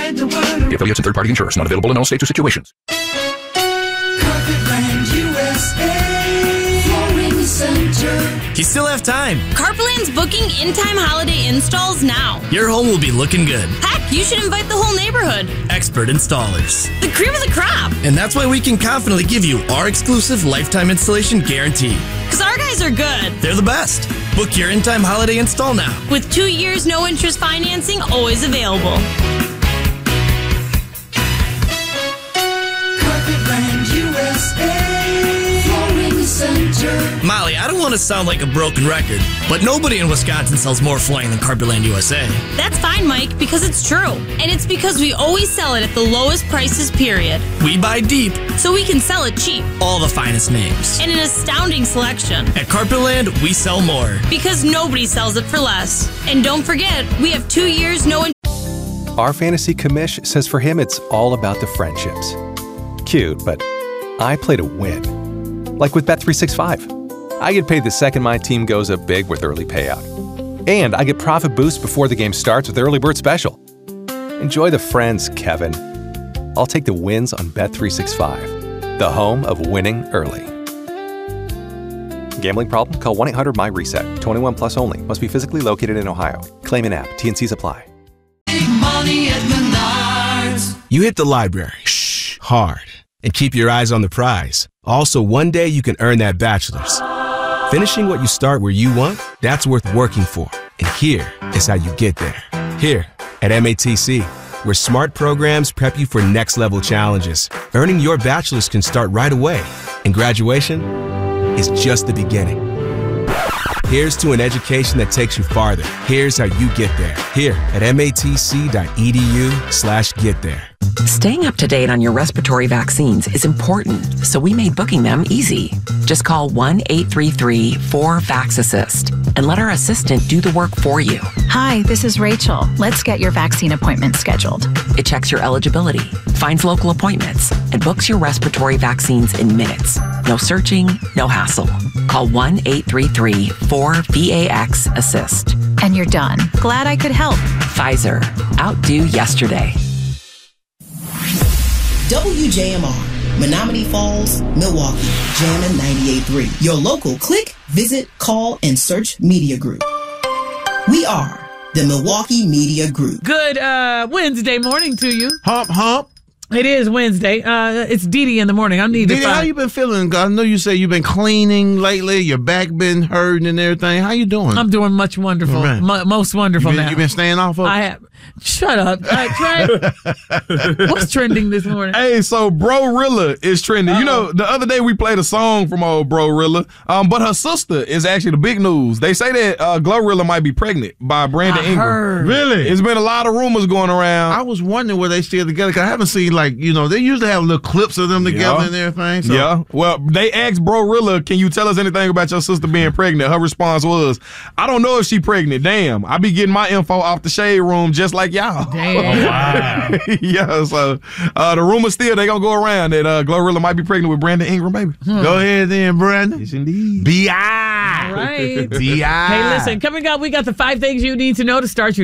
spread the word. The affiliates and third-party insurers not available in all states or situations. Carpetland USA Flooring Center. You still have time. Carpetland's booking in-time holiday installs now. Your home will be looking good. Heck, you should invite the whole neighborhood. Expert installers. The cream of the crop. And that's why we can confidently give you our exclusive lifetime installation guarantee. Because our guys are good. They're the best. Book your in-time holiday install now. With 2 years no interest financing always available. Carpetland USA Flooring Center. Molly, I don't want to sound like a broken record, but nobody in Wisconsin sells more flooring than Carpetland USA. That's fine, Mike, because it's true. And it's because we always sell it at the lowest prices, period. We buy deep. So we can sell it cheap. All the finest names. And an astounding selection. At Carpetland, we sell more. Because nobody sells it for less. And don't forget, we have 2 years no interest. Our fantasy commish says for him it's all about the friendships. Cute, but I play to win. Like with Bet365. I get paid the second my team goes up big with early payout. And I get profit boost before the game starts with Early Bird Special. Enjoy the friends, Kevin. I'll take the wins on Bet365, the home of winning early. Gambling problem? Call 1-800-MY-RESET. 21 plus only. Must be physically located in Ohio. Claim in app. T&Cs apply. Big money at Menards. You hit the library. Shh, hard. And keep your eyes on the prize. Also, one day you can earn that bachelor's. Finishing what you start where you want, that's worth working for. And here is how you get there. Here at MATC, where smart programs prep you for next level challenges. Earning your bachelor's can start right away. And graduation is just the beginning. Here's to an education that takes you farther. Here's how you get there. Here at matc.edu/get there. Staying up to date on your respiratory vaccines is important, so we made booking them easy. Just call 1-833-4-VAX-ASSIST and let our assistant do the work for you. Hi, this is Rachel. Let's get your vaccine appointment scheduled. It checks your eligibility, finds local appointments, and books your respiratory vaccines in minutes. No searching, no hassle. Call 1-833-4-VAX-ASSIST. And you're done. Glad I could help. Pfizer. Outdo yesterday. WJMR, Menominee Falls, Milwaukee, Jammin' 98.3. Your local click, visit, call, and search media group. We are the Milwaukee Media Group. Good Wednesday morning to you. Hump, hump. It is Wednesday. It's Dee in the morning. I need to Dee, how you been feeling? I know you say you've been cleaning lately. Your back been hurting and everything. How you doing? I'm doing much wonderful. Right. Most wonderful now. You been staying off of? I have. Shut up. Trey. What's trending this morning? Hey, so Bro-Rilla is trending. You know, the other day we played a song from old Bro-Rilla, but her sister is actually the big news. They say that Glorilla might be pregnant by Brandon Ingram. Heard. Really? It's been a lot of rumors going around. I was wondering were they still together because I haven't seen, like, you know, they usually have little clips of them together and everything. So. Yeah. Well, they asked Bro-Rilla, can you tell us anything about your sister being pregnant? Her response was, I don't know if she pregnant. Damn, I be getting my info off the Shade Room just like y'all. Damn. Oh, wow. Yeah, so the rumor still, they gonna go around that Glorilla might be pregnant with Brandon Ingram, baby. Go ahead then, Brandon. Yes, indeed. B.I. All right. B.I. Hey, listen, coming up, we got the 5 things you need to know to start your